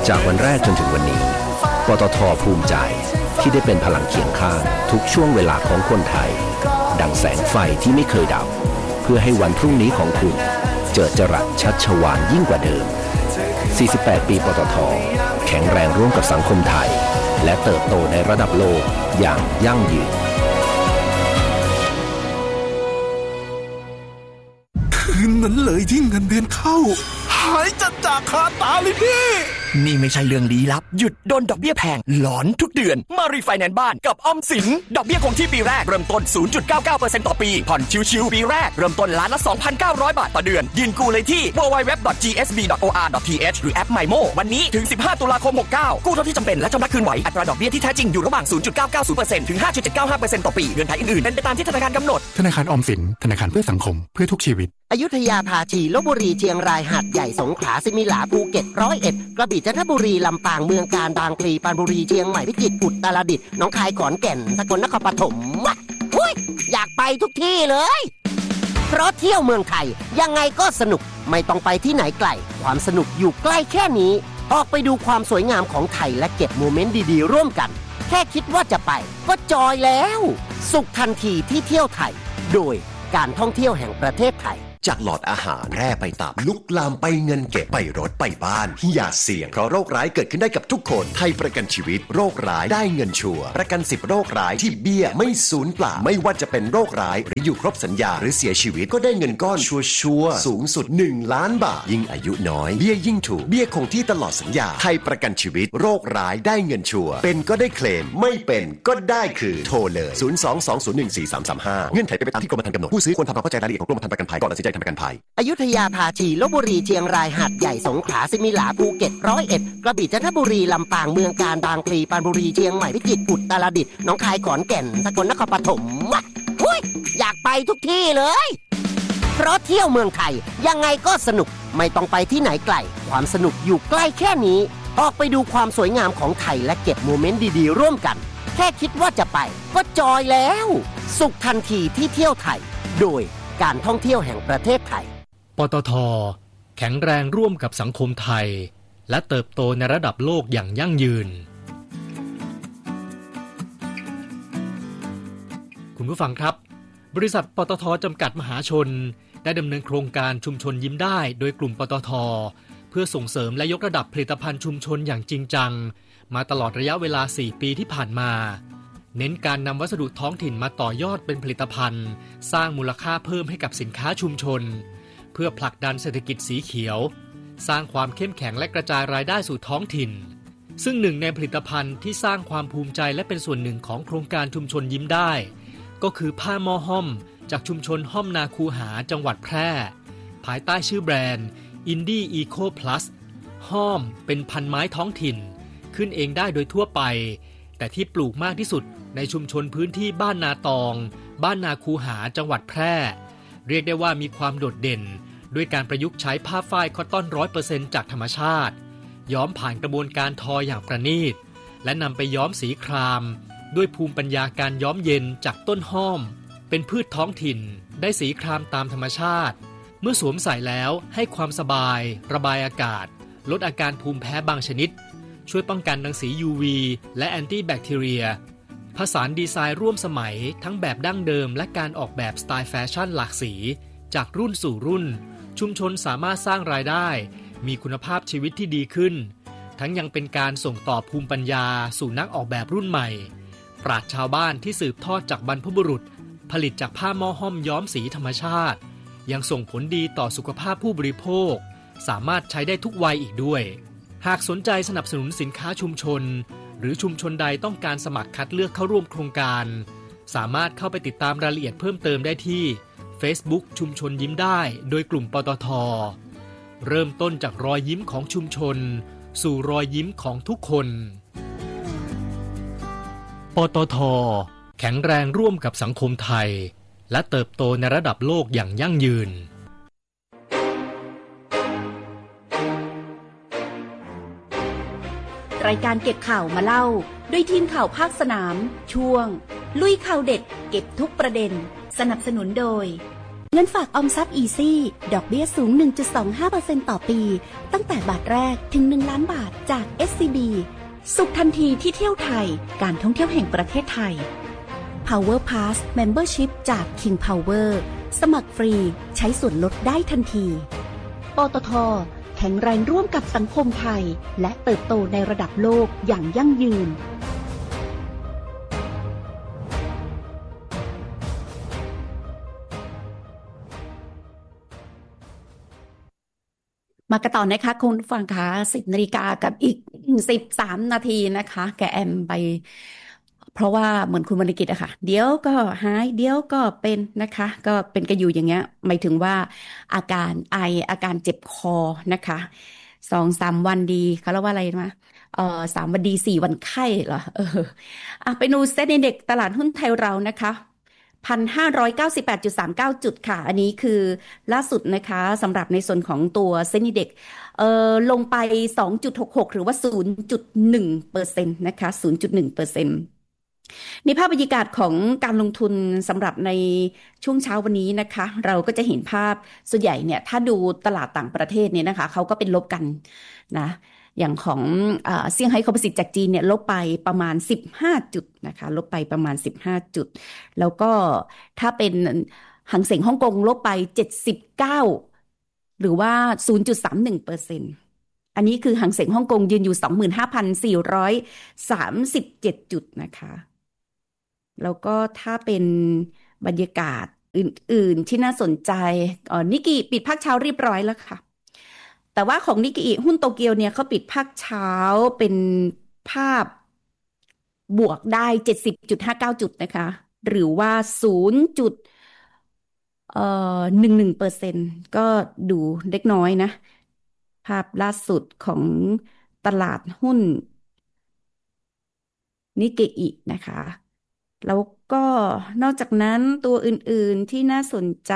จากวันแรกจนถึงวันนี้ปตท.ภูมิใจที่ได้เป็นพลังเคียงข้างทุกช่วงเวลาของคนไทยดังแสงไฟที่ไม่เคยดับเพื่อให้วันพรุ่งนี้ของคุณเจิดจรัสชัชวาลยิ่งกว่าเดิม48 ปีปตท.แข็งแรงร่วมกับสังคมไทยและเติบโตในระดับโลกอย่างยั่งยืนคืนนั้นเลยที่เงินเดือนเข้าหายจากคาตาเลยพี่นี่ไม่ใช่เรื่องลี้ลับหยุดโดนดอกเบี้ยแพงหลอนทุกเดือนมารีไฟแนนซ์บ้านกับออมสินดอกเบี้ยคงที่ปีแรกเริ่มต้น 0.99% ต่อปีผ่อนชิวๆปีแรกเริ่มต้นล้านละ 2,900 บาทต่อเดือนยื่นกู้เลยที่ www.gsb.or.th หรือแอป MyMo วันนี้ถึง15ตุลาคม69กู้เท่าที่จำเป็นและชำระคืนไหวอัตราดอกเบี้ยที่แท้จริงอยู่ระหว่าง 0.990% ถึง 5.795% ต่อปีเงื่อนไขอื่นๆเป็นไปตามที่ธนาคารกำหนดธนาคารออมสินธนาคารเพื่อสังคมเพื่อทุกชีวิตอยุธยาภาชีลพบุรีเชียงรายหาดใหญ่สงขลาสิมิหลาภูเก็ต101กระบี่จันทบุรีลำปางเมืองกาญบางพลีปรานบุรีเชียงใหม่พิจิตรอุตรดิตถ์หนองคายขอนแก่นสกลนครปฐมอยากไปทุกที่เลยเพราะเที่ยวเมืองไทยยังไงก็สนุกไม่ต้องไปที่ไหนไกลความสนุกอยู่ใกล้แค่นี้ออกไปดูความสวยงามของไทยและเก็บโมเมนต์ดีๆร่วมกันแค่คิดว่าจะไปก็จอยแล้วสุขทันทีที่เที่ยวไทยโดยการท่องเที่ยวแห่งประเทศไทยจากหลอดอาหารแร่ไปตับลุกลามไปเงินเก็บไปรถไปบ้านอย่าเสี่ยงเพราะโรคร้ายเกิดขึ้นได้กับทุกคนไทยประกันชีวิตโรคร้ายได้เงินชัวร์ประกัน10โรคร้ายที่เบี้ยไม่สูญเปล่าไม่ว่าจะเป็นโรคร้ายหรืออยู่ครบสัญญาหรือเสียชีวิตก็ได้เงินก้อนชัวร์สูงสุด1 ล้านบาทยิ่งอายุน้อยเบี้ยยิ่งถูกเบี้ยคงที่ตลอดสัญญาไทยประกันชีวิตโรคร้ายได้เงินชัวร์เป็นก็ได้เคลมไม่เป็นก็ได้คือโทรเลย022014335เงื่อนไขเป็นไปตามที่กรมธรรม์กำหนดผู้ซื้อควรทำความเข้าใจรายละเอียดของกรมธรรม์ประกันภัยก่อนตัดสินใจทำประกันภัยอยุธยาภาชีลพบุรีเชียงรายหาดใหญ่สงขลาสิมิหลาภูเก็ต101กระบี่จันทบุรีลำปางเมืองกาญบางพลีปรานบุรีเชียงใหม่พิจิตรอุตรดิตถ์หนองคายขอนแก่นสกลนครปฐมอยากไปทุกที่เลยเพราะเที่ยวเมืองไทยยังไงก็สนุกไม่ต้องไปที่ไหนไกลความสนุกอยู่ใกล้แค่นี้ออกไปดูความสวยงามของไทยและเก็บโมเมนต์ดีๆร่วมกันแค่คิดว่าจะไปก็จอยแล้วสุขทันทีที่เที่ยวไทยโดยการท่องเที่ยวแห่งประเทศไทยปตท.แข็งแรงร่วมกับสังคมไทยและเติบโตในระดับโลกอย่างยั่งยืนคุณผู้ฟังครับบริษัทปตท.จำกัดมหาชนได้ดำเนินโครงการชุมชนยิ้มได้โดยกลุ่มปตท.เพื่อส่งเสริมและยกระดับผลิตภัณฑ์ชุมชนอย่างจริงจังมาตลอดระยะเวลา4 ปีที่ผ่านมาเน้นการนำวัสดุท้องถิ่นมาต่อยอดเป็นผลิตภัณฑ์สร้างมูลค่าเพิ่มให้กับสินค้าชุมชนเพื่อผลักดันเศรษฐกิจสีเขียวสร้างความเข้มแข็งและกระจายรายได้สู่ท้องถิ่นซึ่งหนึ่งในผลิตภัณฑ์ที่สร้างความภูมิใจและเป็นส่วนหนึ่งของโครงการชุมชนยิ้มได้ก็คือผ้าหม้อห้อมจากชุมชนห้อมนาคูหาจังหวัดแพร่ภายใต้ชื่อแบรนด์ Indie Eco Plus ห้อมเป็นพันไม้ท้องถิ่นขึ้นเองได้โดยทั่วไปแต่ที่ปลูกมากที่สุดในชุมชนพื้นที่บ้านนาตองบ้านนาคูหาจังหวัดแพร่เรียกได้ว่ามีความโดดเด่นด้วยการประยุกต์ใช้ผ้าฝ้ายคอตตอน 100% จากธรรมชาติย้อมผ่านกระบวนการทออย่างประณีตและนำไปย้อมสีครามด้วยภูมิปัญญาการย้อมเย็นจากต้นห้อมเป็นพืชท้องถิ่นได้สีครามตามธรรมชาติเมื่อสวมใส่แล้วให้ความสบายระบายอากาศลดอาการภูมิแพ้บางชนิดช่วยป้องกันรังสี UV และแอนตี้แบคทีเรียผสานดีไซน์ร่วมสมัยทั้งแบบดั้งเดิมและการออกแบบสไตล์แฟชั่นหลากสีจากรุ่นสู่รุ่นชุมชนสามารถสร้างรายได้มีคุณภาพชีวิตที่ดีขึ้นทั้งยังเป็นการส่งต่อภูมิปัญญาสู่นักออกแบบรุ่นใหม่ปราชญ์ชาวบ้านที่สืบทอดจากบรรพบุรุษผลิตจากผ้าหม้อห้อมย้อมสีธรรมชาติยังส่งผลดีต่อสุขภาพผู้บริโภคสามารถใช้ได้ทุกวัยอีกด้วยหากสนใจสนับสนุนสินค้าชุมชนหรือชุมชนใดต้องการสมัครคัดเลือกเข้าร่วมโครงการสามารถเข้าไปติดตามรายละเอียดเพิ่มเติมได้ที่ Facebook ชุมชนยิ้มได้โดยกลุ่มปตท.เริ่มต้นจากรอยยิ้มของชุมชนสู่รอยยิ้มของทุกคนปตท.แข็งแรงร่วมกับสังคมไทยและเติบโตในระดับโลกอย่างยั่งยืนรายการเก็บข่าวมาเล่าด้วยทีมข่าวภาคสนามช่วงลุยข่าวเด็ดเก็บทุกประเด็นสนับสนุนโดยเงินฝากออมทรัพย์อีซี่ดอกเบี้ยสูง 1.25% ต่อปี ตั้งแต่บาทแรกถึง1 ล้านบาทจาก SCB สุขทันทีที่เที่ยวไทยการท่องเที่ยวแห่งประเทศไทย Power Pass Membership จาก King Power สมัครฟรีใช้ส่วนลดได้ทันทีปตท.แข็งแรงร่วมกับสังคมไทยและเติบโตในระดับโลกอย่างยั่งยืนมากันต่อนะคะคุณฟังคะ10 นาฬิกากับอีก13 นาทีนะคะแกแอมไปเพราะว่าเหมือนคุณวรรณกิจอะค่ะเดี๋ยวก็หายเดี๋ยวก็เป็นนะคะก็เป็นกันอยู่อย่างเงี้ยหมายถึงว่าอาการไออาการเจ็บคอนะคะ2-3 วันดีเขาเรียกว่าอะไรนะ3 วันดี4 วันไข้เหรอไปดูเซ็นดีเด็กตลาดหุ้นไทยเรานะคะ1,598.39 จุดค่ะอันนี้คือล่าสุดนะคะสำหรับในส่วนของตัวเซ็นดีเด็กลงไป 2.66 หรือว่า 0.1% นะคะ 0.1%ในภาพบรรยากาศของการลงทุนสำหรับในช่วงเช้าวันนี้นะคะเราก็จะเห็นภาพส่วนใหญ่เนี่ยถ้าดูตลาดต่างประเทศเนี่ยนะคะเขาก็เป็นลบกันนะอย่างของเซี่ยงไฮ้คอมโพสิตจากจีนเนี่ยลบไปประมาณ15 จุดนะคะลบไปประมาณ15 จุดแล้วก็ถ้าเป็นหังเส็งฮ่องกงลบไป79หรือว่า 0.31%อันนี้คือหังเส็งฮ่องกงยืนอยู่ 25,437 จุดนะคะแล้วก็ถ้าเป็นบรรยากาศอื่นๆที่น่าสนใจนิกเกิปิดภาคเช้าเรียบร้อยแล้วค่ะแต่ว่าของนิกเกิหุ้นโตเกียวเนี่ยเขาปิดภาคเช้าเป็นภาพบวกได้ 70.59 จุดนะคะหรือว่า 0.11% ก็ดูเล็กน้อยนะภาพล่าสุดของตลาดหุ้นนิกเกินะคะแล้วก็นอกจากนั้นตัวอื่นๆที่น่าสนใจ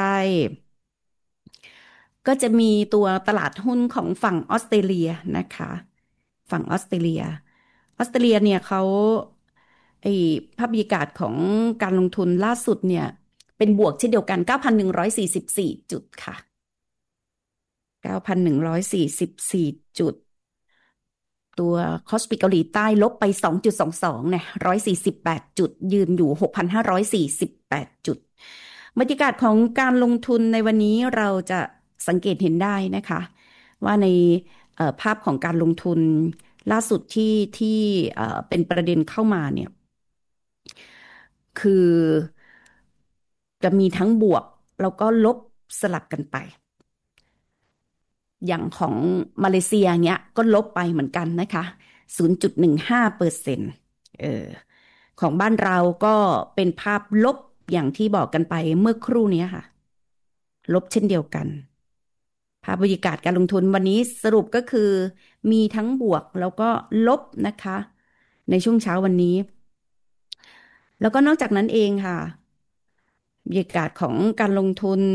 ก็จะมีตัวตลาดหุ้นของฝั่งออสเตรเลียนะคะฝั่งออสเตรเลียเนี่ยเขาภาพบรรยากาศของการลงทุนล่าสุดเนี่ยเป็นบวกเช่นเดียวกัน 9,144 จุดค่ะ 9,144 จุดตัวคอสปิเกาหลีใต้ลบไป 2.22 เนี่ย148 จุดยืนอยู่ 6,548 จุดบรรยากาศของการลงทุนในวันนี้เราจะสังเกตเห็นได้นะคะว่าในภาพของการลงทุนล่าสุดที่เป็นประเด็นเข้ามาเนี่ยคือจะมีทั้งบวกแล้วก็ลบสลับกันไปอย่างของมาเลเซียเนี้ยก็ลบไปเหมือนกันนะคะ 0.15% ของบ้านเราก็เป็นภาพลบอย่างที่บอกกันไปเมื่อครู่นี้ค่ะลบเช่นเดียวกันภาพบรรยากาศการลงทุนวันนี้สรุปก็คือมีทั้งบวกแล้วก็ลบนะคะในช่วงเช้าวันนี้แล้วก็นอกจากนั้นเองค่ะบรรยากาศของการลงทุน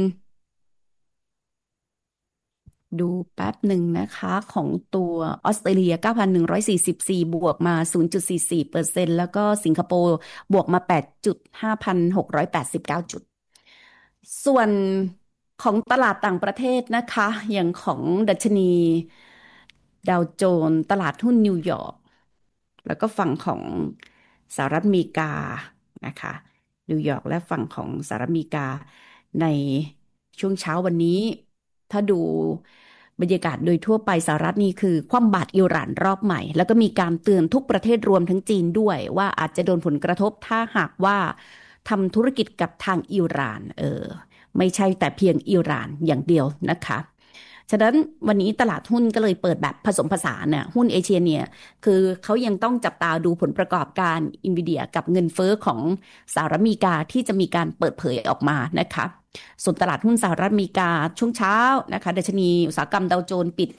ดูแป๊บหนึ่งนะคะของตัวออสเตรเลีย 9,144 บวกมา 0.44% แล้วก็สิงคโปร์บวกมา 8.5,689 จุดส่วนของตลาดต่างประเทศนะคะอย่างของดัชนีดาวโจนส์ตลาดหุ้นนิวยอร์กแล้วก็ฝั่งของสหรัฐอเมริกานะคะนิวยอร์กและฝั่งของสหรัฐอเมริกาในช่วงเช้าวันนี้ถ้าดูบรรยากาศโดยทั่วไปสหรัฐนี่คือคว่ำบาตรอิหร่านรอบใหม่แล้วก็มีการเตือนทุกประเทศรวมทั้งจีนด้วยว่าอาจจะโดนผลกระทบถ้าหากว่าทำธุรกิจกับทางอิหร่านไม่ใช่แต่เพียงอิหร่านอย่างเดียวนะคะฉะนั้นวันนี้ตลาดหุ้นก็เลยเปิดแบบผสมผสานน่ะหุ้นเอเชียเนี่ยคือเขายังต้องจับตาดูผลประกอบการ Nvidia กับเงินเฟ้อของสหรัฐอเมริกาที่จะมีการเปิดเผยออกมานะคะส่วนตลาดหุ้นสหรัฐอเมริกาช่วงเช้านะคะดัชนีอุตสาหกรรมดาวโจนส์ปิด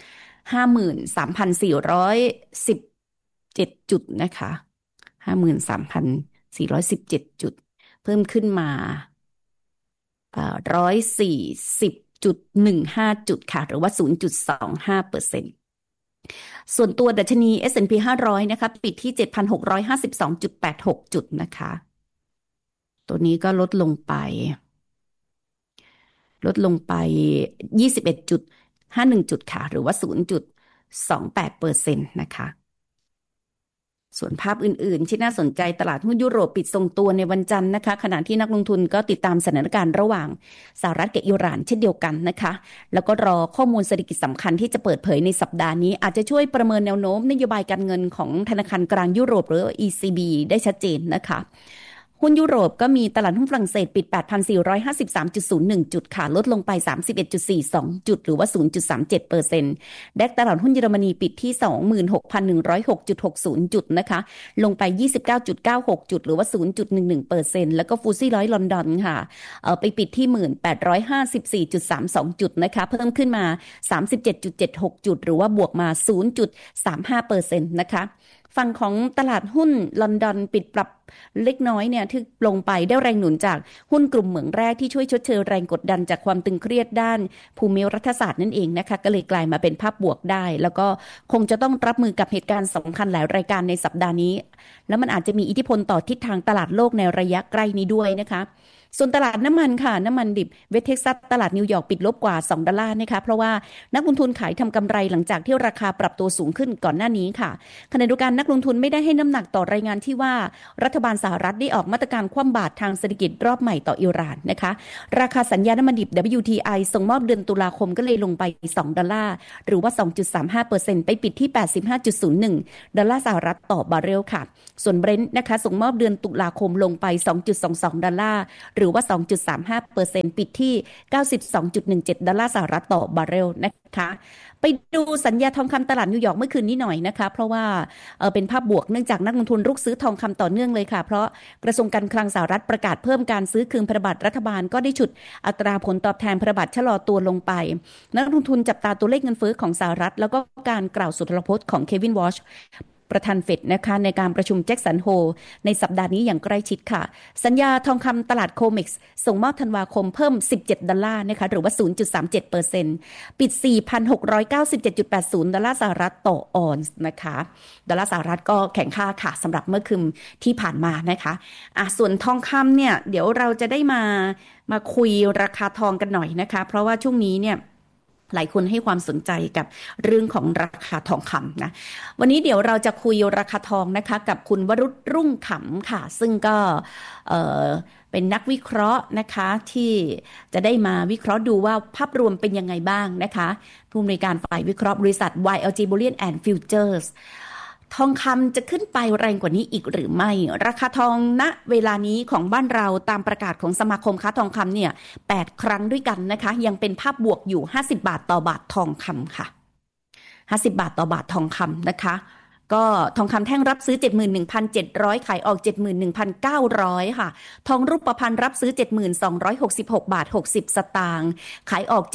53,417 จุดนะคะ 53,417 จุดเพิ่มขึ้นมา140.15 จุดค่ะหรือว่า 0.25% ส่วนตัวดัชนี S&P 500นะคะปิดที่ 7,652.86 จุดนะคะตัวนี้ก็ลดลงไปลดลงไป 21.51 จุดค่ะหรือว่า 0.28% นะคะส่วนภาพอื่นๆที่น่าสนใจตลาดหุ้นยุโรปปิดทรงตัวในวันจันทร์นะคะขณะที่นักลงทุนก็ติดตามสถานการณ์ระหว่างสหรัฐกับอิหร่านเช่นเดียวกันนะคะแล้วก็รอข้อมูลเศรษฐกิจสำคัญที่จะเปิดเผยในสัปดาห์นี้อาจจะช่วยประเมินแนวโน้มนโยบายการเงินของธนาคารกลางยุโรปหรือ ECB ได้ชัดเจนนะคะหุ้นยุโรปก็มีตลาดหุ้นฝรั่งเศสปิด 8,453.01 จุดค่ะลดลงไป 31.42 จุดหรือว่า 0.37% ดัคตลาดหุ้นเยอรมนีปิดที่ 26,106.60 จุดนะคะลงไป 29.96 จุดหรือว่า 0.11% แล้วก็ฟุตซี่100ลอนดอนค่ะไปปิดที่ 1,854.32 จุดนะคะเพิ่มขึ้นมา 37.76 จุดหรือว่าบวกมา 0.35% นะคะฝั่งของตลาดหุ้นลอนดอนปิดปรับเล็กน้อยเนี่ยที่ลงไปได้แรงหนุนจากหุ้นกลุ่มเหมืองแร่ที่ช่วยชดเชยแรงกดดันจากความตึงเครียดด้านภูมิรัฐศาสตร์นั่นเองนะคะก็เลยกลายมาเป็นภาพบวกได้แล้วก็คงจะต้องรับมือกับเหตุการณ์สำคัญหลายรายการในสัปดาห์นี้แล้วมันอาจจะมีอิทธิพลต่อทิศทางตลาดโลกในระยะใกล้นี้ด้วยนะคะส่วนตลาดน้ำมันค่ะน้ำมันดิบเวสเท็กซัสตลาดนิวยอร์กปิดลบกว่า$2นะคะเพราะว่านักลงทุนขายทำกำไรหลังจากที่ราคาปรับตัวสูงขึ้นก่อนหน้านี้ค่ะขณะเดียวกันนักลงทุนไม่ได้ให้น้ำหนักต่อรายงานที่ว่ารัฐบาลสหรัฐได้ออกมาตรการคว่ำบาตรทางเศรษฐกิจรอบใหม่ต่ออิหร่านนะคะราคาสัญญาน้ำมันดิบ WTI ส่งมอบเดือนตุลาคมก็เลยลงไป$2หรือว่า 2.35% ไปปิดที่ $85.01 สหรัฐต่อบาร์เรลค่ะส่วนเบรนท์นะคะส่งมอบเดือนตุลาคมลงไป$2.22หรือว่า 2.35% ปิดที่ $92.17 สหรัฐต่อบาร์เรลนะคะไปดูสัญญาทองคำตลาดนิวยอร์กเมื่อคืนนี้หน่อยนะคะเพราะว่าเป็นภาพบวกเนื่องจากนักลงทุนรุกซื้อทองคำต่อเนื่องเลยค่ะเพราะกระทรวงการคลังสหรัฐประกาศเพิ่มการซื้อคืนพันธบัตรรัฐบาลก็ได้ฉุดอัตราผลตอบแทนพันธบัตรชะลอตัวลงไปนักลงทุนจับตาตัวเลขเงินเฟ้อของสหรัฐแล้วก็การกล่าวสุนทรพจน์ของเควินวอชประธานเฟดนะคะในการประชุมแจ็คสันโฮในสัปดาห์นี้อย่างใกล้ชิดค่ะสัญญาทองคำตลาดโคเม็กซ์ส่งมอบธันวาคมเพิ่ม$17นะคะหรือว่า 0.37% ปิด $4,697.80 สหรัฐต่อออนซ์นะคะดอลลาร์สหรัฐก็แข็งค่าค่ะสำหรับเมื่อคืนที่ผ่านมานะคะส่วนทองคำเนี่ยเดี๋ยวเราจะได้มาคุยราคาทองกันหน่อยนะคะเพราะว่าช่วงนี้เนี่ยหลายคนให้ความสนใจกับเรื่องของราคาทองคำนะวันนี้เดี๋ยวเราจะคุยราคาทองนะคะกับคุณวรุษรุ่งขำค่ะซึ่งก็เป็นนักวิเคราะห์นะคะที่จะได้มาวิเคราะห์ดูว่าภาพรวมเป็นยังไงบ้างนะคะผู้อำนวยการฝ่ายวิเคราะห์บริษัท YLG Bullion and Futuresทองคำจะขึ้นไปแรงกว่านี้อีกหรือไม่ราคาทองณเวลานี้ของบ้านเราตามประกาศของสมาคมค้าทองคำเนี่ย8ครั้งด้วยกันนะคะยังเป็นภาพบวกอยู่50บาทต่อบาททองคำค่ะ50บาทต่อบาททองคำนะคะก็ทองคำแท่งรับซื้อ 71,700 ขายออก 71,900 ค่ะทองรูปพรรณรับซื้อ 7,266 บาท 60 สตางค์ขายออก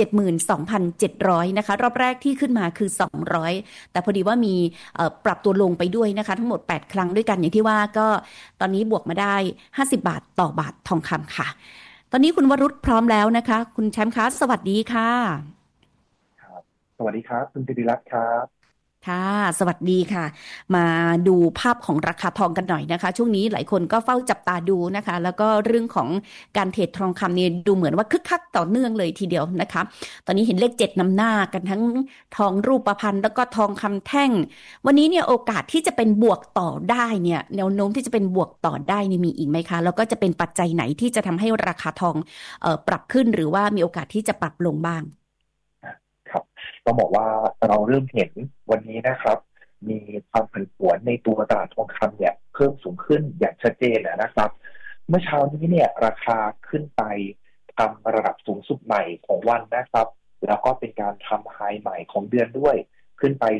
72,700 นะคะรอบแรกที่ขึ้นมาคือ200แต่พอดีว่ามีปรับตัวลงไปด้วยนะคะทั้งหมด8ครั้งด้วยกันอย่างที่ว่าก็ตอนนี้บวกมาได้50บาทต่อบาททองคำค่ะตอนนี้คุณวรุษพร้อมแล้วนะคะคุณแชมป์คะสวัสดีค่ะครับสวัสดีครับคุณศิริรัตน์ครับค่ะสวัสดีค่ะมาดูภาพของราคาทองกันหน่อยนะคะช่วงนี้หลายคนก็เฝ้าจับตาดูนะคะแล้วก็เรื่องของการเทรดทองคำนี่ดูเหมือนว่าคึกคักต่อเนื่องเลยทีเดียวนะคะตอนนี้เห็นเลข7นำหน้ากันทั้งทองรูปพรรณแล้วก็ทองคำแท่งวันนี้เนี่ยโอกาสที่จะเป็นบวกต่อได้เนี่ยแนวโน้มที่จะเป็นบวกต่อได้นี่มีอีกไหมคะแล้วก็จะเป็นปัจจัยไหนที่จะทำให้ราคาทองปรับขึ้นหรือว่ามีโอกาสที่จะปรับลงบ้างครับต้องบอกว่าเราเริ่มเห็นวันนี้นะครับมีความผันผวนในตัวตลาดทองคำเนี่ยเพิ่มสูงขึ้นอย่างชัดเจนนะครับเมื่อเช้านี้เนี่ยราคาขึ้นไปทำระดับสูงสุดใหม่ของวันนะครับแล้วก็เป็นการทำไฮใหม่ของเดือนด้วยขึ้นไป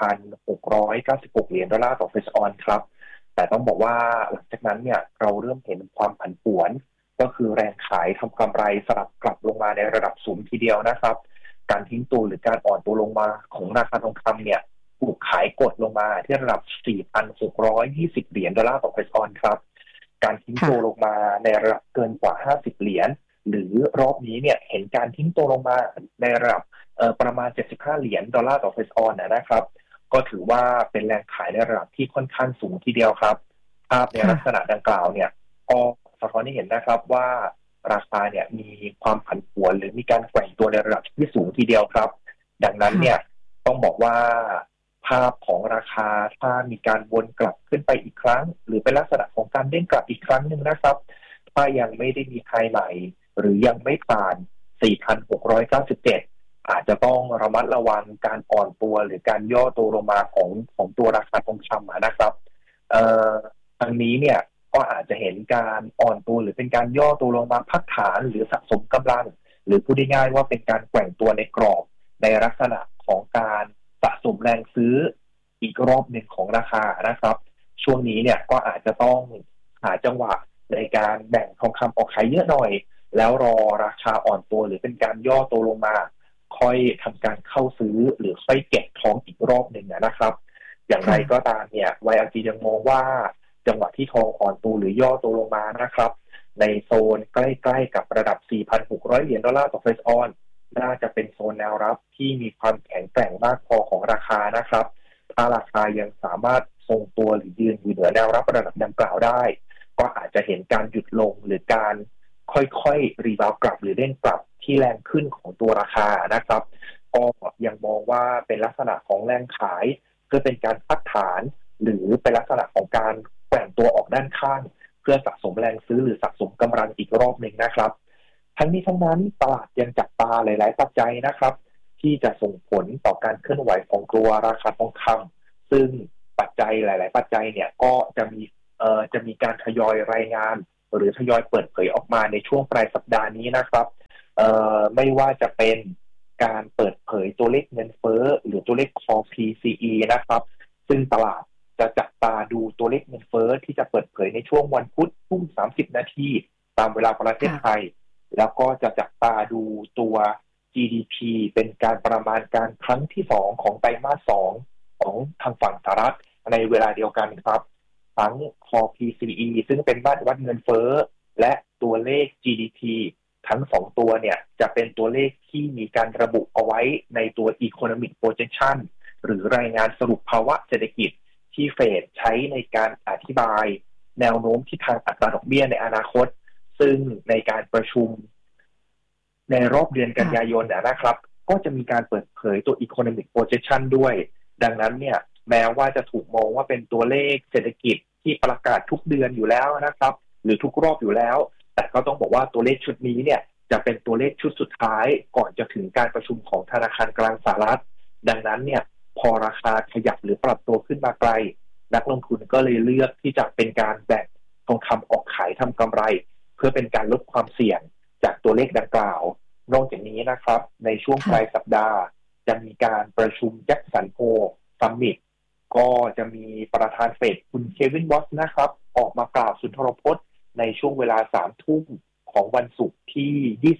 4,696 เหรียญดอลลาร์ต่อเฟสออนครับแต่ต้องบอกว่าหลังจากนั้นเนี่ยเราเริ่มเห็นความผันผวนก็คือแรงขายทำกำไรสลับกลับลงมาในระดับสูงทีเดียวนะครับการทิ้งตัวหรือการอ่อนตัวลงมาของราคาทองคำเนี่ยถูกขายกดลงมาที่ระดับ 4,620 เหรียญดอลลาร์ต่อเฟสออนครับการทิ้งตัวลงมาในระดับเกินกว่า50เหรียญหรือรอบนี้เนี่ยเห็นการทิ้งตัวลงมาในระดับประมาณ75เหรียญดอลลาร์ต่อเฟสออนนะครับก็ถือว่าเป็นแรงขายในระดับที่ค่อนข้างสูงทีเดียวครับภาพในลักษณะดังกล่าวเนี่ยก็สะท้อนให้เห็นนะครับว่าราคาเนี่ยมีความผันผวนหรือมีการแกว่งตัวในระดับที่สูงทีเดียวครับดังนั้นเนี่ยต้องบอกว่าภาพของราคาถ้ามีการวนกลับขึ้นไปอีกครั้งหรือเป็นลักษณะของการเด้งกลับอีกครั้งหนึ่งนะครับถ้ายังไม่ได้มีไฮใหม่หรือยังไม่ผ่าน 4,697 อาจจะต้องระมัดระวังการอ่อนตัวหรือการย่อตัวลงมาของตัวราคาทองคำนะครับทางนี้เนี่ยก็อาจจะเห็นการอ่อนตัวหรือเป็นการย่อตัวลงมาพักฐานหรือสะสมกำลังหรือพูดง่ายๆว่าเป็นการแกว่งตัวในกรอบในลักษณะของการสะสมแรงซื้ออีกรอบหนึ่งของราคานะครับช่วงนี้เนี่ยก็อาจจะต้องหาจังหวะในการแบ่งทองคำออกขายเยอะหน่อยแล้วรอราคาอ่อนตัวหรือเป็นการย่อตัวลงมาค่อยทำการเข้าซื้อหรือค่อยเก็บทองอีกรอบหนึ่งนะครับอย่างไรก็ตามเนี่ย YLG ยังมองว่าจังหวะที่ทองอ่อนตัวหรือย่อตัวลงมานะครับในโซนใกล้ๆกับระดับ 4,600 เหรียญดอลลาร์ต่อเฟสออนน่าจะเป็นโซนแนวรับที่มีความแข็งแกร่งมากพอของราคานะครับถ้าราคายังสามารถทรงตัวหรือยืนอยู่เหนือแนวรับระดับดังกล่าวได้ก็อาจจะเห็นการหยุดลงหรือการค่อยๆรีบาวกลับหรือเด้งกลับที่แรงขึ้นของตัวราคานะครับก็ยังมองว่าเป็นลักษณะของแรงขายเพื่อเป็นการพักฐานหรือเป็นลักษณะของการแกว่งตัวออกด้านข้างเพื่อสะสมแรงซื้อหรือสะสมกำลังอีกรอบหนึ่งนะครับทั้งนี้ทั้งนั้นตลาดยังจับตาหลายๆปัจจัยนะครับที่จะส่งผลต่อการเคลื่อนไหวของตัวราคาทองคำซึ่งปัจจัยหลายๆปัจจัยเนี่ยก็จะมีการทยอยรายงานหรือทยอยเปิดเผยออกมาในช่วงปลายสัปดาห์นี้นะครับไม่ว่าจะเป็นการเปิดเผยตัวเลขเงินเฟ้อหรือตัวเลข Core PCE นะครับซึ่งตลาดจะจับตาดูตัวเลขเงินเฟ้อที่จะเปิดเผยในช่วงวันพุธทุ่ม30 นาทีตามเวลาประเทศไทยแล้วก็จะจับตาดูตัว GDP เป็นการประมาณการครั้งที่2ของไตรมาส2ของทางฝั่งสหรัฐในเวลาเดียวกันครับทั้ง Core PCE ซึ่งเป็นมาตรวัดเงินเฟ้อและตัวเลข GDP ทั้ง2ตัวเนี่ยจะเป็นตัวเลขที่มีการระบุเอาไว้ในตัว Economic Projection หรือรายงานสรุปภาวะเศรษฐกิจที่เฟดใช้ในการอธิบายแนวโน้มทิศทางอัตราดอกเบี้ยในอนาคตซึ่งในการประชุมในรอบเดือนกันยายนนะครับก็จะมีการเปิดเผยตัว Economic Projection ด้วยดังนั้นเนี่ยแม้ว่าจะถูกมองว่าเป็นตัวเลขเศรษฐกิจที่ประกาศทุกเดือนอยู่แล้วนะครับหรือทุกรอบอยู่แล้วแต่ก็ต้องบอกว่าตัวเลขชุดนี้เนี่ยจะเป็นตัวเลขชุดสุดท้ายก่อนจะถึงการประชุมของธนาคารกลางสหรัฐดังนั้นเนี่ยพอราคาขยับหรือปรับตัวขึ้นมาไกลนักลงทุนก็เลยเลือกที่จะเป็นการแบ่งทองคำออกขายทำกำไรเพื่อเป็นการลดความเสี่ยงจากตัวเลขดังกล่าวนอกจากนี้นะครับในช่วงปลายสัปดาห์จะมีการประชุมแจ็คสันโฮซัมมิตก็จะมีประธานเฟดคุณเควินวอตส์นะครับออกมากล่าวสุนทรพจน์ในช่วงเวลา 3 ทุ่มของวันศุกร์ที่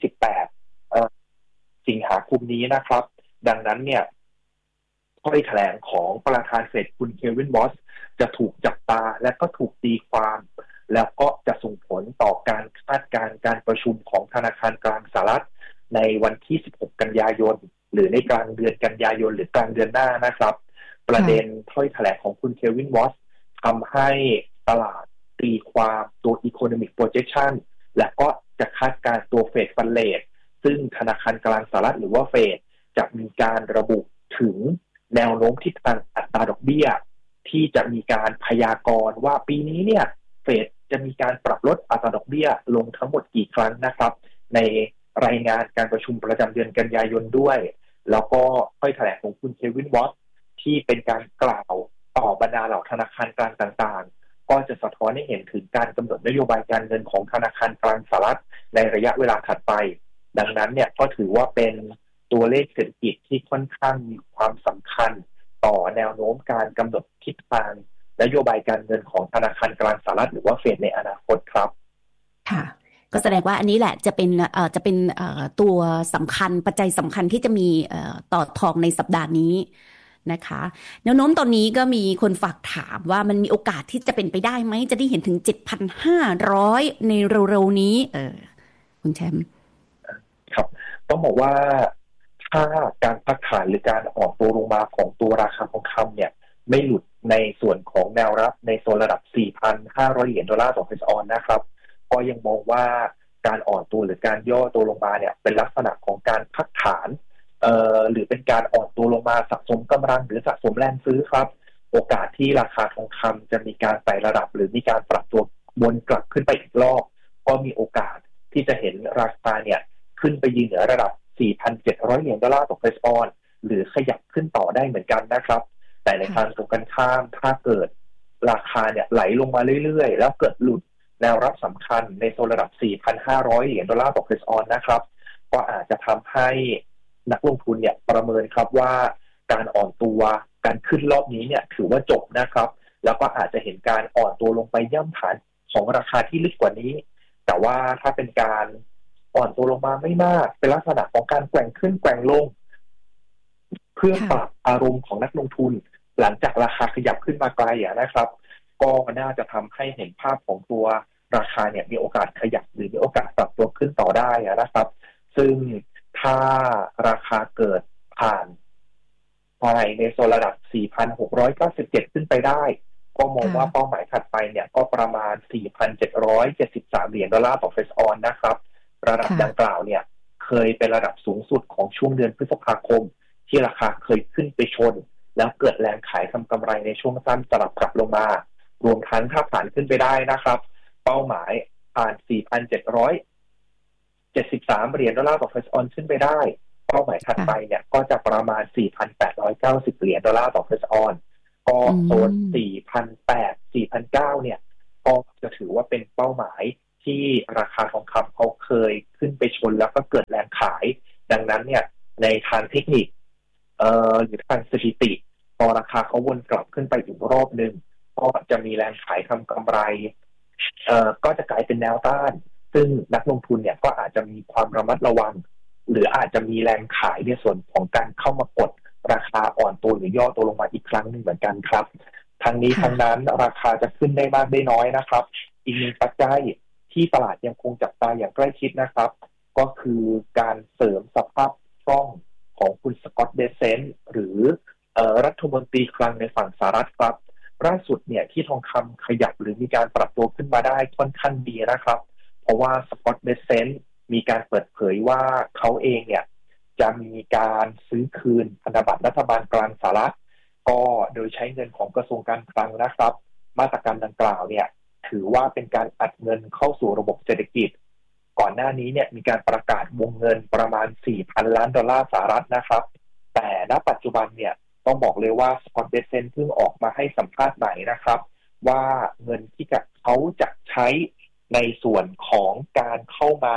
28สิงหาคมนี้นะครับดังนั้นเนี่ยถ้อยแถลงของประธานเฟดคุณเควินวอตส์จะถูกจับตาและก็ถูกตีความแล้วก็จะส่งผลต่อการคาดการณ์การประชุมของธนาคารกลางสหรัฐในวันที่16กันยายนหรือในกลางเดือนกันยายนหรือกลางเดือนหน้านะครับประเด็นถ้อยแถลงของคุณเควินวอตส์ทำให้ตลาดตีความตัว Economic Projection และก็จะคาดการณ์ตัว Fed Fund Rate ซึ่งธนาคารกลางสหรัฐหรือว่าเฟดจะมีการระบุถึงแนวโน้มทิศทางอัตราดอกเบี้ยที่จะมีการพยากรณ์ว่าปีนี้เนี่ยเฟดจะมีการปรับลดอัตราดอกเบี้ยลงทั้งหมดกี่ครั้งนะครับในรายงานการประชุมประจำเดือนกันยายนด้วยแล้วก็ถ้อยแถลงของคุณเควินวอตส์ที่เป็นการกล่าวต่อบรรดาเหล่าธนาคารกลางต่างๆก็จะสะท้อนให้เห็นถึงการกำหนดนโยบายการเงินของธนาคารกลางสหรัฐในระยะเวลาถัดไปดังนั้นเนี่ยก็ถือว่าเป็นตัวเลขเศรษฐกิจที่ค่อนข้างมีความสำคัญต่อแนวโน้มการกำหนดทิศทางนโยบายการเงินของธนาคารกลางสหรัฐหรือว่าเฟดในอนาคตครับค่ะก็แสดงว่าอันนี้แหละจะเป็นตัวสำคัญปัจจัยสำคัญที่จะมีต่อทองในสัปดาห์นี้นะคะแนวโน้มตอนนี้ก็มีคนฝากถามว่ามันมีโอกาสที่จะเป็นไปได้ไหมจะได้เห็นถึง 7,500 ในเร็วๆนี้คุณแชมป์ครับต้องบอกว่าถ้าการพักฐานหรือการอ่อนตัวลงมาของตัวราคาทองคำเนี่ยไม่หลุดในส่วนของแนวรับในโซนระดับ 4,500 เหรียญดอลลาร์ต่อออนซ์นะครับก็ยังมองว่าการอ่อนตัวหรือการย่อตัวลงมาเนี่ยเป็นลักษณะของการพักฐานหรือเป็นการอ่อนตัวลงมาสะสมกำลังหรือสะสมแรงซื้อครับโอกาสที่ราคาทองคำจะมีการไต่ระดับหรือมีการปรับตัววนกลับขึ้นไปอีกรอบก็มีโอกาสที่จะเห็นราคาเนี่ยขึ้นไปยืนเหนือระดับ 4,700 เหรียญดอลลาร์ต่อออนซ์หรือขยับขึ้นต่อได้เหมือนกันนะครับแต่ในทางตรงกันข้ามถ้าเกิดราคาเนี่ยไหลลงมาเรื่อยๆแล้วเกิดหลุดแนวรับสำคัญในโซนระดับ 4,500 เหรียญดอลลาร์ต่อออนซ์นะครับก็อาจจะทำให้นักลงทุนเนี่ยประเมินครับว่าการอ่อนตัวการขึ้นรอบนี้เนี่ยถือว่าจบนะครับแล้วก็อาจจะเห็นการอ่อนตัวลงไปย่ำฐานของราคาที่ลึกกว่านี้แต่ว่าถ้าเป็นการอ่อนตัวลงมาไม่มากเป็นลักษณะของการแกว่งขึ้นแกว่งลงเพื่อปรับอารมณ์ของนักลงทุนหลังจากราคาขยับขึ้นมาไกลนะครับก็น่าจะทำให้เห็นภาพของตัวราคาเนี่ยมีโอกาสขยับหรือมีโอกาสปรับตัวขึ้นต่อได้นะครับซึ่งถ้าราคาเกิดผ่านไปในโซนระดับ 4,697 ขึ้นไปได้ก็มองว่าเป้าหมายถัดไปเนี่ยก็ประมาณ 4,773 เหรียญดอลลาร์ต่อออนซ์นะครับระดับดังกล่าวเนี่ยเคยเป็นระดับสูงสุดของช่วงเดือนพฤษภาคมที่ราคาเคยขึ้นไปชนแล้วเกิดแรงขายทำกำไรในช่วงสั้นสลับกลับลงมารวมทั้งถ้าผ่านขึ้นไปได้นะครับเป้าหมายผ่าน 4,773 เหรียญดอลลาร์ต่อออนซ์ขึ้นไปได้เป้าหมายถัดไปเนี่ยก็จะประมาณ 4,890 เหรียญดอลลาร์ต่อออนซ์ก็โซน 4,800 4,900 เนี่ยก็จะถือว่าเป็นเป้าหมายที่ราคาทองคำเขาเคยขึ้นไปชนแล้วก็เกิดแรงขายดังนั้นเนี่ยในทางเทคนิคหรือทางสถิติพอราคาเขาวนกลับขึ้นไปอีกรอบนึงก็จะมีแรงขายทำกำไรก็จะกลายเป็นแนวต้านซึ่งนักลงทุนเนี่ยก็อาจจะมีความระมัดระวังหรืออาจจะมีแรงขายในส่วนของการเข้ามากดราคาอ่อนตัวหรือย่อตัวลงมาอีกครั้งหนึ่งเหมือนกันครับทั้งนี้ทั้งนั้นราคาจะขึ้นได้มากได้น้อยนะครับอีกหนึ่งปัจจัยที่ตลาดยังคงจับตาอย่างใกล้ชิดนะครับก็คือการเสริมสภาพคล่องของคุณสกอตต์ เบเซนต์หรือรัฐมนตรีคลังในฝั่งสหรัฐครับล่าสุดเนี่ยที่ทองคำขยับหรือมีการปรับตัวขึ้นมาได้ค่อนข้างดีนะครับเพราะว่าสกอตต์ เบเซนต์มีการเปิดเผยว่าเขาเองเนี่ยจะมีการซื้อคืนพันธบัตรรัฐบาลกลางสหรัฐก็โดยใช้เงินของกระทรวงการคลังนะครับมาตรการดังกล่าวเนี่ยถือว่าเป็นการอัดเงินเข้าสู่ระบบเศรษฐกิจก่อนหน้านี้เนี่ยมีการประกาศวงเงินประมาณ 4,000 ล้านดอลลาร์สหรัฐนะครับแต่ณปัจจุบันเนี่ยต้องบอกเลยว่าสกอตต์ เบเซนต์เพิ่งออกมาให้สัมภาษณ์ใหม่นะครับว่าเงินที่เขาจะใช้ในส่วนของการเข้ามา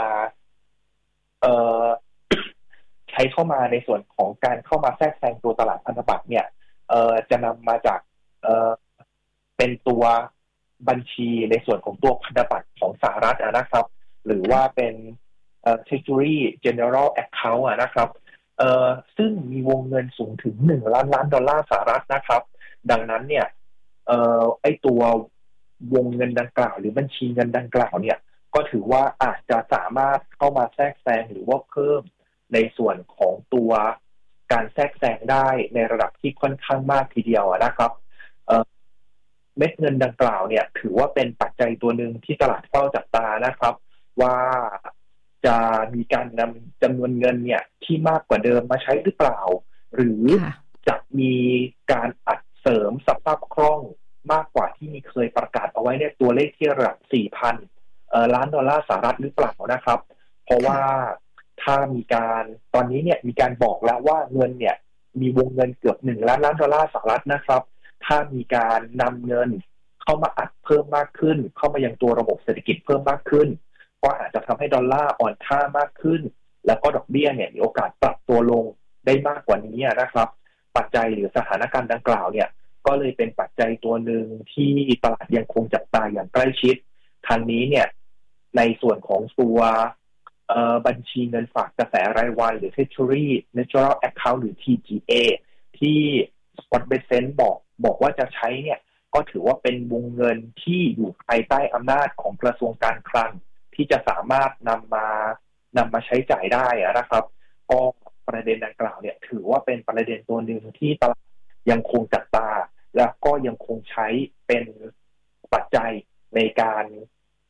ใช้เข้ามาในส่วนของการเข้ามาแทรกแซงตัวตลาดพันธบัตรเนี่ยจะนำมาจากเป็นตัวบัญชีในส่วนของตัวพันธบัตรของสหรัฐนะครับหรือว่าเป็นTreasury General Account นะครับซึ่งมีวงเงินสูงถึง1 ล้านล้านดอลลาร์สหรัฐนะครับดังนั้นเนี่ยไอตัววงเงินดังกล่าวหรือบัญชีเงินดังกล่าวเนี่ยก็ถือว่าอาจจะสามารถเข้ามาแทรกแซงหรือว่าเพิ่มในส่วนของตัวการแทรกแซงได้ในระดับที่ค่อนข้างมากทีเดียวนะครับเม็ดเงินดังกล่าวเนี่ยถือว่าเป็นปัจจัยตัวหนึ่งที่ตลาดเฝ้าจับตานะครับว่าจะมีการนำจำนวนเงินเนี่ยที่มากกว่าเดิมมาใช้หรือเปล่าหรือจะมีการอัดเสริมสภาพคล่องมากกว่าที่มีเคยประกาศเอาไว้ในตัวเลขที่ระดับ 4,000 ล้านดอลลาร์สหรัฐหรือเปล่านะครับเพราะว่าถ้ามีการตอนนี้เนี่ยมีการบอกแล้วว่าเงินเนี่ยมีวงเงินเกือบ1 ล้านล้านดอลลาร์สหรัฐนะครับถ้ามีการนำเงินเข้ามาอัดเพิ่มมากขึ้นเข้ามายังตัวระบบเศรษฐกิจเพิ่มมากขึ้นก็อาจจะทำให้ดอลลาร์อ่อนค่ามากขึ้นแล้วก็ดอกเบี้ยเนี่ยมีโอกาสปรับตัวลงได้มากกว่านี้นะครับปัจจัยหรือสถานการณ์ดังกล่าวเนี่ยก็เลยเป็นปัจจัยตัวหนึ่งที่ตลาดยังคงจับตาอย่างใกล้ชิดทางนี้เนี่ยในส่วนของตัวบัญชีเงินฝากกระแสรายวันหรือ Treasury General Account หรือ TGA ที่ Scott Bessent บอกว่าจะใช้เนี่ยก็ถือว่าเป็นวงเงินที่อยู่ภายใต้อำนาจของกระทรวงการคลังที่จะสามารถนำมาใช้จ่ายได้นะครับก็ประเด็นดังกล่าวเนี่ยถือว่าเป็นประเด็นตัวหนึ่งที่ตลาดยังคงจับตาและก็ยังคงใช้เป็นปัจจัยในการ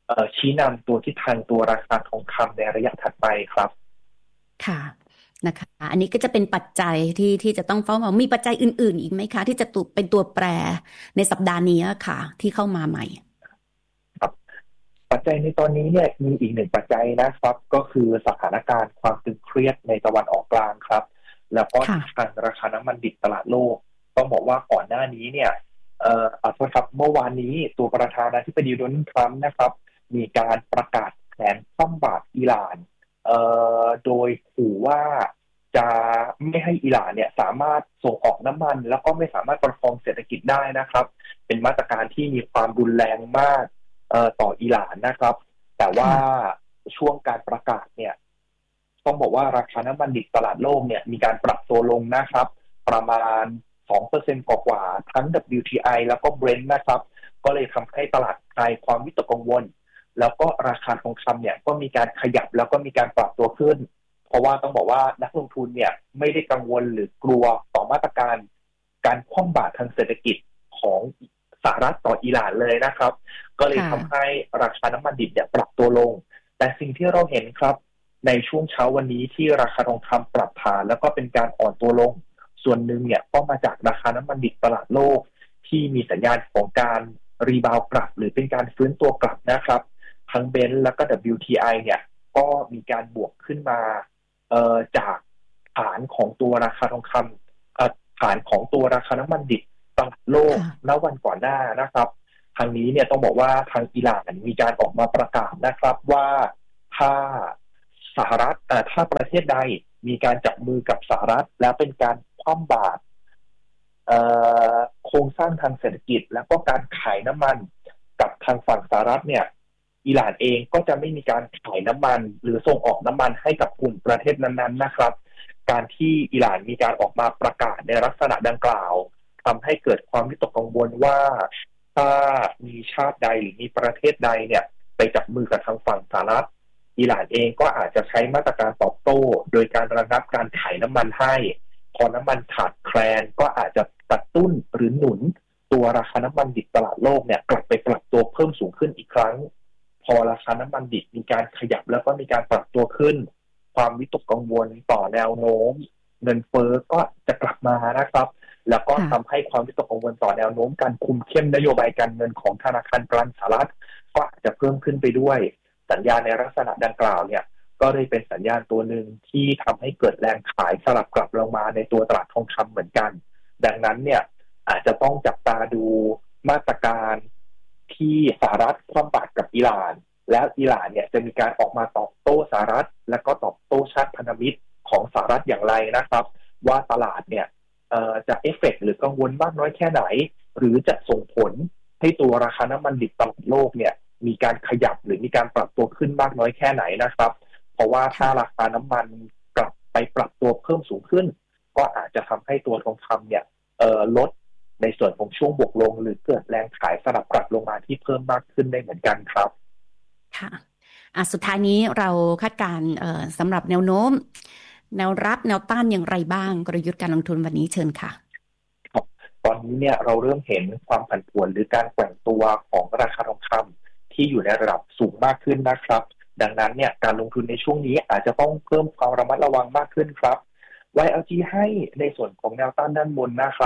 ชี้นำตัวทิศทางตัวราคาทองคำในระยะถัดไปครับค่ะนะคะอันนี้ก็จะเป็นปัจจัยที่จะต้องเฝ้ามองมีปัจจัยอื่นๆอีกไหมคะที่จะเป็นตัวแปรในสัปดาห์นี้ค่ะที่เข้ามาใหม่ครับปัจจัยในตอนนี้เนี่ยมีอีกหนึ่งปัจจัยนะครับก็คือสถานการณ์ความตึงเครียดในตะวันออกกลางครับแล้วก็ทางราคาน้ำมันดิบตลาดโลกต้องบอกว่าก่อนหน้านี้เนี่ยขอโทษครับเมื่อวานนี้ตัวประธานาธิบดีโดนัลด์ทรัมป์นะครับมีการประกาศแผนคว่ำบาตรอิหร่านโดยขู่ว่าจะไม่ให้อิหร่านเนี่ยสามารถส่งออกน้ำมันแล้วก็ไม่สามารถประคองเศรษฐกิจได้นะครับเป็นมาตรการที่มีความรุนแรงมากต่ออิหร่านนะครับแต่ว่าช่วงการประกาศเนี่ยต้องบอกว่าราคาน้ำมันดิบตลาดโลกเนี่ยมีการปรับตัวลงนะครับประมาณ 2% กว่าทั้ง WTI แล้วก็ Brent นะครับก็เลยทำให้ตลาดคลายความวิตกกังวลแล้วก็ราคาทองคำเนี่ยก็มีการขยับแล้วก็มีการปรับตัวขึ้นเพราะว่าต้องบอกว่านักลงทุนเนี่ยไม่ได้กังวลหรือกลัวต่อมาตรการการคว่ำบาตรทางเศรษฐกิจของสหรัฐต่ออิหร่านเลยนะครับก็เลยทำให้ราคาน้ำมันดิบเนี่ยปรับตัวลงแต่สิ่งที่เราเห็นครับในช่วงเช้าวันนี้ที่ราคาทองคำปรับฐานแล้วก็เป็นการอ่อนตัวลงส่วนหนึ่งเนี่ยก็มาจากราคาน้ำมันดิบตลาดโลกที่มีสัญญาณของการรีบาวกลับหรือเป็นการฟื้นตัวกลับนะครับทั้งเบนซ์แล้วก็ WTI เนี่ยก็มีการบวกขึ้นมาจากฐานของตัวราคาทองคำฐานของตัวราคาน้ำมันดิบตลาดโลกณวันก่อนหน้านะครับทางนี้เนี่ยต้องบอกว่าทางอิหร่านมีการออกมาประกาศนะครับว่าถ้าสหรัฐถ้าประเทศใดมีการจับมือกับสหรัฐแล้วเป็นการคว่ำบาตรโครงสร้างทางเศรษฐกิจแล้วก็การขายน้ำมันกับทางฝั่งสหรัฐเนี่ยอิหร่านเองก็จะไม่มีการขายน้ำมันหรือส่งออกน้ำมันให้กับกลุ่มประเทศนั้นๆนะครับการที่อิหร่านมีการออกมาประกาศในลักษณะดังกล่าวทำให้เกิดความวิตกกังวลว่าถ้ามีชาติใดหรือมีประเทศใดเนี่ยไปจับมือกับทางฝั่งสหรัฐอิหร่านเองก็อาจจะใช้มาตรการตอบโต้โดยการระงับการขายน้ำมันให้พอน้ำมันขาดแคลนก็อาจจะกระตุ้นหรือหนุนตัวราคาน้ำมันดิบตลาดโลกเนี่ยกลับไปปรับตัวเพิ่มสูงขึ้นอีกครั้งพอราคาน้ำมันดิบมีการขยับแล้วก็มีการปรับตัวขึ้นความวิตกกังวลต่อแนวโน้มเงินเฟ้อก็จะกลับมานะครับแล้วก็ทำให้ความวิตกกังวลต่อแนวโน้มการคุมเข้มนโยบายการเงินของธนาคารกลางสหรัฐก็อาจจะเพิ่มขึ้นไปด้วยสัญญาณในลักษณะดังกล่าวเนี่ยก็เลยเป็นสัญญาณตัวหนึ่งที่ทำให้เกิดแรงขายสลับกลับลงมาในตัวตลาดทองคำเหมือนกันดังนั้นเนี่ยอาจจะต้องจับตาดูมาตรการที่สหรัฐคว่ำบาตรกับอิหร่านแล้วอิหร่านเนี่ยจะมีการออกมาตอบโต้สหรัฐและก็ตอบโต้ชาติพันธมิตรของสหรัฐอย่างไรนะครับว่าตลาดเนี่ยจะเอฟเฟกต์หรือกังวลมากน้อยแค่ไหนหรือจะส่งผลให้ตัวราคาน้ำมันดิบตลาดโลกเนี่ยมีการขยับหรือมีการปรับตัวขึ้นมากน้อยแค่ไหนนะครับเพราะว่าถ้าราคาน้ำมันกลับไปปรับตัวเพิ่มสูงขึ้นก็อาจจะทำให้ตัวทองคำเนี่ยลดในส่วนของช่วงบวกลงหรือเกิดแรงขายสลับกลับลงมาที่เพิ่มมากขึ้นได้เหมือนกันครับค่ะสุดท้ายนี้เราคาดการณ์สำหรับแนวโน้มแนวรับแนวต้านอย่างไรบ้างกลยุทธ์การลงทุนวันนี้เชิญค่ะตอนนี้เนี่ยเราเริ่มเห็นความผันผวนหรือการแกว่งตัวของราคาทองคำที่อยู่ในระดับสูงมากขึ้นนะครับดังนั้นเนี่ยการลงทุนในช่วงนี้อาจจะต้องเพิ่มความระมัดระวังมากขึ้นครับ YLG ให้ในส่วนของแนวต้านด้านบนนะครับ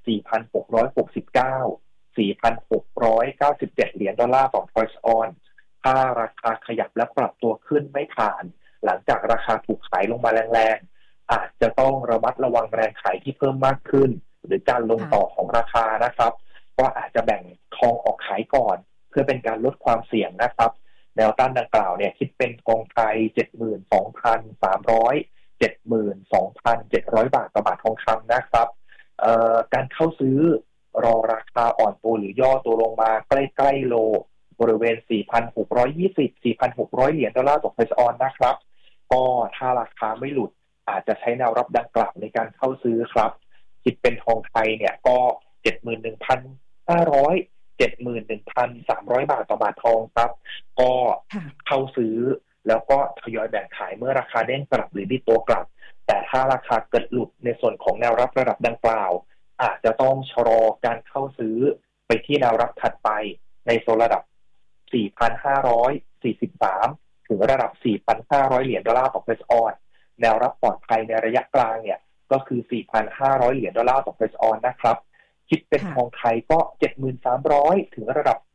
4,669 4,697 เหรียญดอลลาร์ต่อทรอยส์ออนถ้าราคาขยับและปรับตัวขึ้นไม่ผ่านหลังจากราคาถูกขายลงมาแรงๆอาจจะต้องระมัดระวังแรงขายที่เพิ่มมากขึ้นหรือการลงต่อของราคานะครับก็อาจจะแบ่งทองออกขายก่อนเพื่อเป็นการลดความเสี่ยงนะครับแนวต้านดังกล่าวเนี่ยคิดเป็นกองไทย 72,300 72,700 บาทต่อบาททองคำนะครับการเข้าซื้อรอราคาอ่อนตัวหรือย่อตัวลงมาใกล้ๆโลบริเวณ 4,620 4,600 เหรียญดอลลาร์ต่อทรอยส์ออนนะครับก็ถ้าราคาไม่หลุดอาจจะใช้แนวรับดังกล่าวในการเข้าซื้อครับคิดเป็นทองไทยเนี่ยก็ 71,500 71,300 บาทต่อบาททองครับก็เข้าซื้อแล้วก็ทยอยแบ่งขายเมื่อราคาเด้งกลับหรือดีตัวกลับแต่ถ้าราคาเกิดหลุดในส่วนของแนวรับระดับดังกล่าวอาจจะต้องชะลอการเข้าซื้อไปที่แนวรับถัดไปในโซนระดับ 4,543 ถึงระดับ 4,500 เหรียญดอลลาร์ต่อเฟสออนแนวรับปลอดภัยในระยะกลางเนี่ยก็คือ 4,500 เหรียญดอลลาร์ต่อเฟสออนนะครับคิดเป็นทองไทยก็ 7,300 ถึงระดับ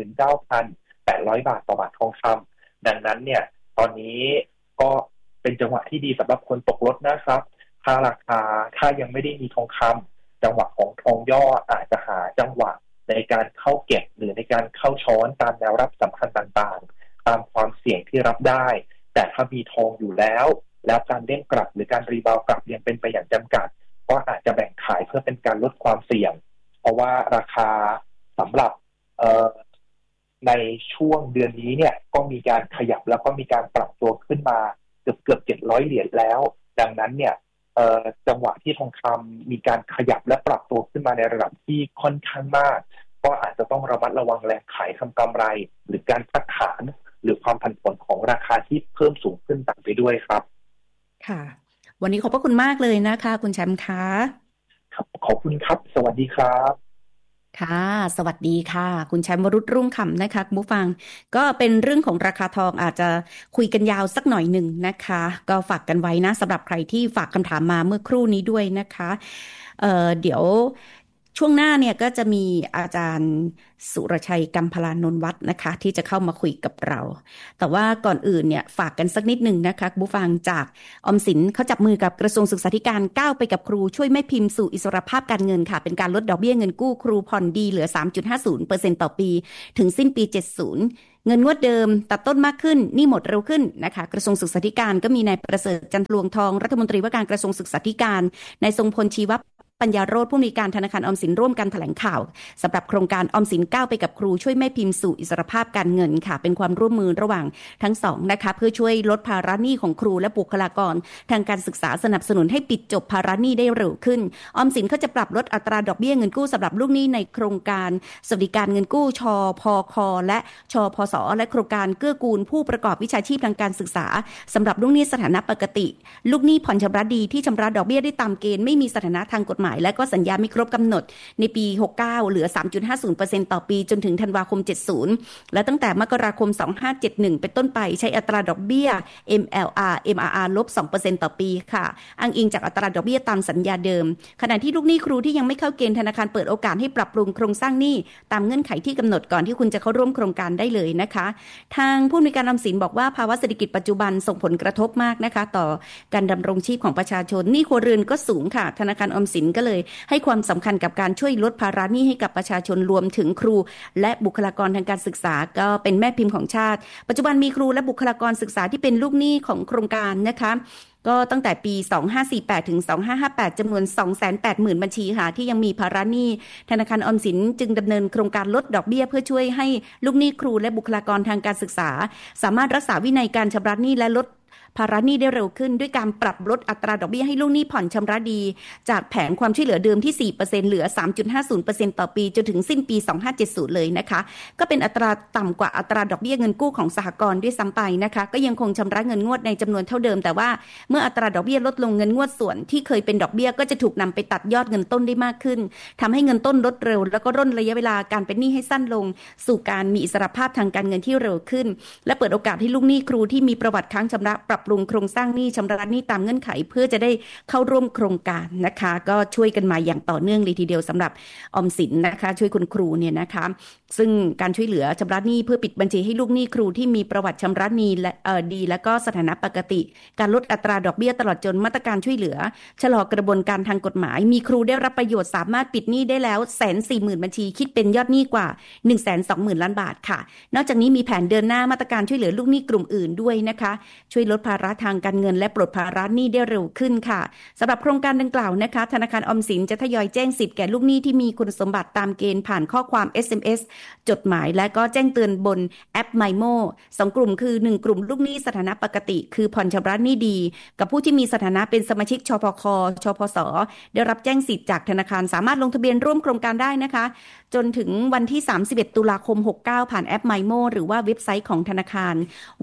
69,800 บาทต่อบาททองคำดังนั้นเนี่ยตอนนี้ก็เป็นจังหวะที่ดีสำหรับคนตกรถนะครับถ้ายังไม่ได้มีทองคำจังหวะของทองย่ออาจจะหาจังหวะในการเข้าเก็บหรือในการเข้าช้อนตามแนวรับสำคัญต่างๆตามความเสี่ยงที่รับได้แต่ถ้ามีทองอยู่แล้วการเด้งกลับหรือการรีบาวกลับยังเป็นไปอย่างจำกัดก็อาจจะแบ่งขายเพื่อเป็นการลดความเสี่ยงเพราะว่าราคาสำหรับในช่วงเดือนนี้เนี่ยก็มีการขยับแล้วก็มีการปรับตัวขึ้นมาเกือบ700 เหรียญแล้วดังนั้นเนี่ยจังหวะที่ทองคำมีการขยับและปรับตัวขึ้นมาในระดับที่ค่อนข้างมากก็อาจจะต้องระมัดระวังแรงขายทำกำไรหรือการพักฐานหรือความผันผวนของราคาที่เพิ่มสูงขึ้นตามไปด้วยครับค่ะวันนี้ขอบพระคุณมากเลยนะคะคุณแชมป์คะครับขอบคุณครับสวัสดีครับค่ะสวัสดีค่ะคุณแชมป์วรุษรุ่งขำนะคะคุณผู้ฟังก็เป็นเรื่องของราคาทองอาจจะคุยกันยาวสักหน่อยหนึ่งนะคะก็ฝากกันไว้นะสำหรับใครที่ฝากคำถามมาเมื่อครู่นี้ด้วยนะคะเดี๋ยวช่วงหน้าเนี่ยก็จะมีอาจารย์สุรชัยกัมพลานนท์วัฒน์นะคะที่จะเข้ามาคุยกับเราแต่ว่าก่อนอื่นเนี่ยฝากกันสักนิดหนึ่งนะคะคุณผู้ฟังจากออมสินเขาจับมือกับกระทรวงศึกษาธิการก้าวไปกับครูช่วยแม่พิมพ์สู่อิสรภาพการเงินค่ะเป็นการลดดอกเบี้ยเงินกู้ครูผ่อนดีเหลือ 3.50% ต่อปีถึงสิ้นปี 70เงินงวดเดิมตัดต้นมากขึ้นหนี้หมดเร็วขึ้นนะคะกระทรวงศึกษาธิการก็มีนายประเสริฐจันทร์พลวงทองรัฐมนตรีว่าการกระทรวงศึกษาธิการนายทรงพลชีวปัญญาโรจน์ผู้อำนวยการธนาคารออมสินร่วมกันแถลงข่าวสำหรับโครงการออมสินก้าวไปกับครูช่วยแม่พิมพ์สู่อิสรภาพการเงินค่ะเป็นความร่วมมือระหว่างทั้งสองนะคะเพื่อช่วยลดภาระหนี้ของครูและบุคลากรทางการศึกษาสนับสนุนให้ปิดจบภาระหนี้ได้เร็วขึ้นออมสินเขาจะปรับลดอัตราดอกเบี้ยเงินกู้สำหรับลูกหนี้ในโครงการสวัสดิการเงินกู้ชพคและชพสและโครงการเกื้อกูลผู้ประกอบวิชาชีพทางการศึกษาสำหรับลูกหนี้สถานะปกติลูกหนี้ผ่อนชำระดีที่ชำระดอกเบี้ยได้ตามเกณฑ์ไม่มีสถานะทางกฎหมายและก็สัญญาไม่ครบกำหนดในปี69เหลือ 3.50% ต่อปีจนถึงธันวาคม70และตั้งแต่มกราคม2571เป็นต้นไปใช้อัตราดอกเบี้ย MRR ลบ 2% ต่อปีค่ะอ้างอิงจากอัตราดอกเบี้ยตามสัญญาเดิมขณะที่ลูกหนี้ครูที่ยังไม่เข้าเกณฑ์ธนาคารเปิดโอกาสให้ปรับปรุงโครงสร้างหนี้ตามเงื่อนไขที่กำหนดก่อนที่คุณจะเข้าร่วมโครงการได้เลยนะคะทางผู้อำนวยการออมสินบอกว่าภาวะเศรษฐกิจปัจจุบันส่งผลกระทบมากนะคะต่อการดำรงชีพของประชาชนหนี้ครัวเรือนก็สูงค่ะธนาคารออมสินก็เลยให้ความสำคัญกับการช่วยลดภาระหนี้ให้กับประชาชนรวมถึงครูและบุคลากรทางการศึกษาก็เป็นแม่พิมพ์ของชาติปัจจุบันมีครูและบุคลากรศึกษาที่เป็นลูกหนี้ของโครงการนะคะก็ตั้งแต่ปี2548ถึง2558จำนวน 280,000 บัญชีค่ะที่ยังมีภาระหนี้ธนาคารออมสินจึงดำเนินโครงการลดดอกเบี้ยเพื่อช่วยให้ลูกหนี้ครูและบุคลากรทางการศึกษาสามารถรักษาวินัยการชำระหนี้และลดภาระหนี้ได้เร็วขึ้นด้วยการปรับลดอัตราดอกเบี้ยให้ลูกหนี้ผ่อนชำระดีจากแผนความช่วยเหลือเดิมที่ 4% เหลือ 3.50% ต่อปีจนถึงสิ้นปี2570เลยนะคะก็เป็นอัตราต่ำกว่าอัตราดอกเบี้ยเงินกู้ของสหกรณ์ด้วยซ้ำไปนะคะก็ยังคงชำระเงินงวดในจำนวนเท่าเดิมแต่ว่าเมื่ออัตราดอกเบี้ยลดลงเงินงวดส่วนที่เคยเป็นดอกเบี้ยก็จะถูกนำไปตัดยอดเงินต้นได้มากขึ้นทำให้เงินต้นลดเร็วแล้วก็ร่นระยะเวลาการเป็นหนี้ให้สั้นลงสู่การมีอิสรภาพทางการเงินที่เร็วขึ้นและเปิดโอกาสให้ลูกหนี้ครูที่มีประวัติค้างชำระปรับปรุงโครงสร้างหนี้ชำระหนี้ตามเงื่อนไขเพื่อจะได้เข้าร่วมโครงการนะคะก็ช่วยกันมาอย่างต่อเนื่องเลยทีเดียวสำหรับออมสินนะคะช่วยคุณครูเนี่ยนะคะซึ่งการช่วยเหลือชำระหนี้เพื่อปิดบัญชีให้ลูกหนี้ครูที่มีประวัติชำระหนี้และดีและก็สถานะปกติการลดอัตราดอกเบี้ยตลอดจนมาตรการช่วยเหลือชะลอกระบวนการทางกฎหมายมีครูได้รับประโยชน์สามารถปิดหนี้ได้แล้ว 140,000 บัญชีคิดเป็นยอดหนี้กว่า 120,000 ล้านบาทค่ะนอกจากนี้มีแผนเดินหน้ามาตรการช่วยเหลือลูกหนี้กลุ่มอื่นด้วยนะคะช่วยลดภาระทางการเงินและปลดภาระหนี้ได้เร็วขึ้นค่ะสำหรับโครงการดังกล่าวนะคะธนาคารออมสินจะทยอยแจ้งสิทธิ์แก่ลูกหนี้ที่มีคุณสมบัติตามเกณฑ์ผ่านข้อความ SMS จดหมายและก็แจ้งเตือนบนแอป MyMo 2 กลุ่มคือ1กลุ่มลูกหนี้สถานะปกติคือผ่อนชำระหนี้ดีกับผู้ที่มีสถานะเป็นสมาชิกชพคชพสได้รับแจ้งสิทธิ์จากธนาคารสามารถลงทะเบียนร่วมโครงการได้นะคะจนถึงวันที่31ตุลาคม69ผ่านแอป MyMo หรือว่าเว็บไซต์ของธนาคาร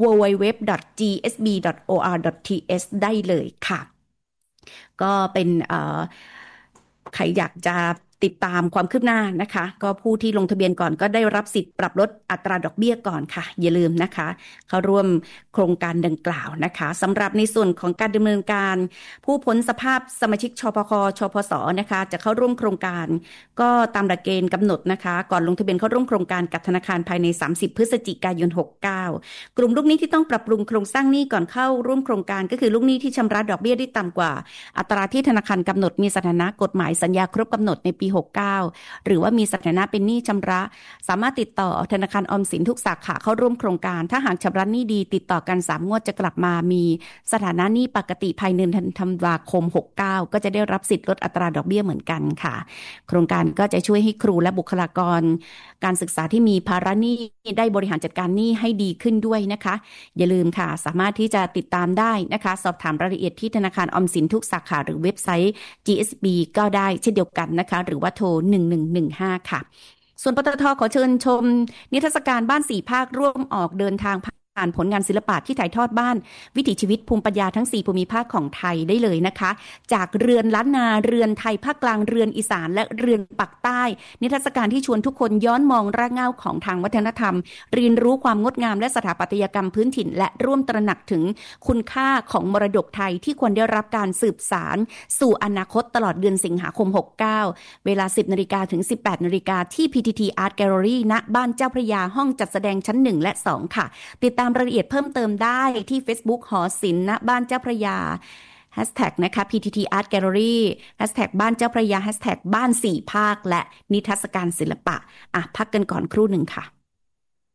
www.gsb.or.th ได้เลยค่ะก็เป็นใครอยากจะติดตามความคืบหน้านะคะก็ผู้ที่ลงทะเบียนก่อนก็ได้รับสิทธิ์ปรับลดอัตราดอกเบี้ยก่อนค่ะอย่าลืมนะคะเข้าร่วมโครงการดังกล่าวนะคะสำหรับในส่วนของการดำเนินการผู้พ้นสภาพสมาชิกชปคชปสนะคะจะเข้าร่วมโครงการก็ตามหลักเกณฑ์กำหนดนะคะก่อนลงทะเบียนเข้าร่วมโครงการกับธนาคารภายใน30พฤศจิกายน69กลุ่มลูกหนี้ที่ต้องปรับปรุงโครงสร้างหนี้ก่อนเข้าร่วมโครงการก็คือลูกหนี้ที่ชำระดอกเบี้ยได้ต่ำกว่าอัตราที่ธนาคารกำหนดมีสถานะกฎหมายสัญญาครบกำหนดในปี69หรือว่ามีสถานะเป็นหนี้ชำระสามารถติดต่อธนาคารออมสินทุกสาขาเข้าร่วมโครงการถ้าหากชำระหนี้ดีติดต่อกัน3งวดจะกลับมามีสถานะหนี้ปกติภายในธันวาคม69ก็จะได้รับสิทธิ์ลดอัตราดอกเบี้ยเหมือนกันค่ะโครงการก็จะช่วยให้ครูและบุคลากรการศึกษาที่มีภาระหนี้ได้บริหารจัดการหนี้ให้ดีขึ้นด้วยนะคะอย่าลืมค่ะสามารถที่จะติดตามได้นะคะสอบถามรายละเอียดที่ธนาคารออมสินทุกสาขาหรือเว็บไซต์ GSB ก็ได้เช่นเดียวกันนะคะหรือว่าโทร1115ค่ะส่วนปตท.ขอเชิญชมนิทรรศการบ้าน4ภาคร่วมออกเดินทางผ่านผลงานศิลปะที่ถ่ายทอดบ้านวิถีชีวิตภูมิปัญญาทั้ง4ภูมิภาคของไทยได้เลยนะคะจากเรือนล้านนาเรือนไทยภาคกลางเรือนอีสานและเรือนปักใต้นิทรรศการที่ชวนทุกคนย้อนมองรากเหง้าของทางวัฒนธรรมเรียนรู้ความงดงามและสถาปัตยกรรมพื้นถิ่นและร่วมตระหนักถึงคุณค่าของมรดกไทยที่ควรได้รับการสืบสานสู่อนาคตตลอดเดือนสิงหาคม69เวลา 10:00 นถึง 18:00 นที่ PTT Art Gallery ณบ้านเจ้าพระยาห้องจัดแสดงชั้น1และ2ค่ะติดตามรายละเอียดเพิ่มเติมได้ที่ Facebook หอศิลป์ณบ้านเจ้าพระยา นะคะ PTT Art Gallery บ้านเจ้าพระยาบ้าน4ภาคและนิทรรศการศิลปะพักกันก่อนครู่หนึ่งค่ะ